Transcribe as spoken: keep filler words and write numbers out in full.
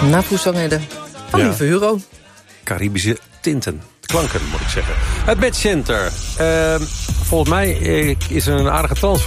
Napoezangheden van Ja. Lieve Euro. Caribische tinten. Klanken, moet ik zeggen. Het matchcenter. Uh, volgens mij is er een aardige transfer